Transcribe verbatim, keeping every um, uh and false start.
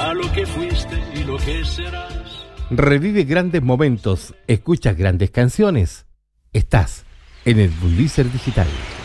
a lo que fuiste y lo que serás. Revive grandes momentos, escucha grandes canciones. Estás en el Bullicer Digital.